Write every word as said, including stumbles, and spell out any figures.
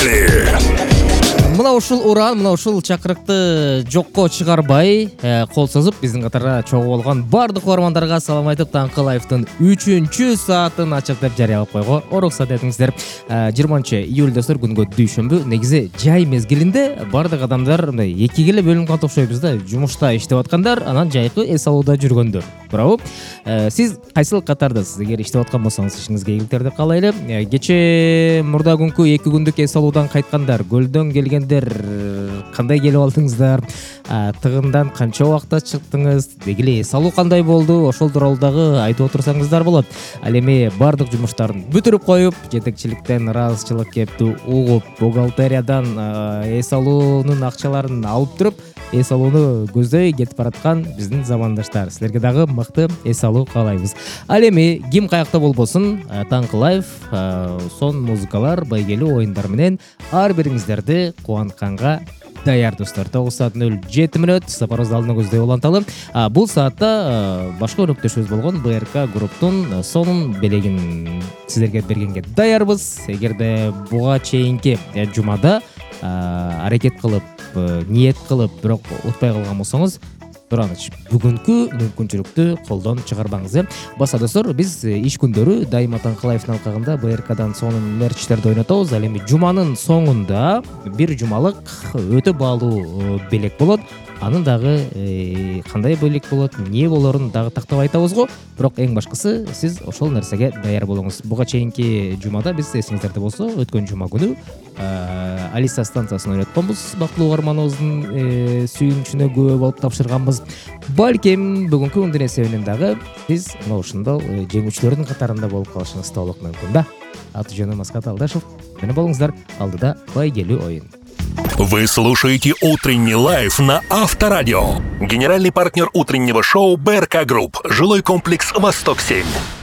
Поехали! Мына ушул уран, мына ушул чакырыкты жокко чыгарбай, кол созуп биздин катарга чогуу болгон бардык угармандарга салам айтып, Таңкы Лайфтын үчүнчү саатын ачык деп жарыялап койго уруксат этиңиздер. жыйырманчы июль достор, күнгө дүйшөмбү. Негизи жай мезгилинде бардык адамдар мындай экиге эле бөлүнүп калат окшойбуз да. Жумушта иштеп аткандар, анан жайкы эс алууда жүргөндөр. Туурабы? Сиз кайсыл катардасыз? Эгер иштеп аткан болсоңуз, ишиңизге ийгиликтер деп каалайлы. Кече мурда күнкү эки күндүк эс алуудан кайткандар, көлдөн келген кандай келип алдыңыздар, тыгындан канча убакытта чыктыңыз, дегиле эс алуу кандай болду, ошол тууралуу дагы айтып отурсаңыздар болот. Ал эми бардык жумуштарын бүтүрүп коюп, жетекчиликтен ыраазычылык кептүү угуп, бухгалтериядан эс алуунун акчаларын алып туруп, эс алууну көздөй кетип бараткан биздин замандаштар, силерге дагы мыкты эс алуу каалайбыз. Ал эми ким каякта болбосун, Таңкы Лайф сон музыкалар, байгелүү оюндар менен ар бириңиздерди кубантканга даяр достор. тогуз саат нөл жети мүнөт сапарыбызды алдына көздөй уланталы. Бул саатта башка өнөктөшүбүз болгон бэ эр ка групптун сонун белегин сиздерге бергенге даярбыз. Эгерде буга чейинки жумада аракет кылып, ниет кылып, бирок утпай калган болсоңуз, тураныч, бүгүнкү мүмкүнчүлүктү колдон чыгарбаңыз. Баса достор, биз иш күндөрү дайыма Таңкы Лайфтын алкагында бэ эр кадан сонун мерчтерди ойнотобуз. Ал эми жуманын соңунда бир жумалык өтө баалуу белек болот. Анын дагы кандай белек болот, эмне болорун дагы тактап айтабыз го. Бирок эң башкысы, сиз ошол нерсеге даяр болуңуз. Буга чейинки жумада биз, эсиңиздерде болсо, өткөн жума күнү Алиса станциясын ойнотконбуз. Бактылуу угарманыбыздын сүйүнүчүнө күбө болуп тапшырганбыз. Балким бүгүнкү күндүн эсебинен дагы биз мына ушундай жеңүүчүлөрдүн катарында болуп калышыбыз да болуп мүмкүн да. Аты жөнүм Аскат Алдашев. Менен болуңуздар, алдыда байгелүү оюн. Вы слушаете «Утренний лайф» на Авторадио. Генеральный партнер утреннего шоу бэ эр ка Групп. Жилой комплекс «Восток семь».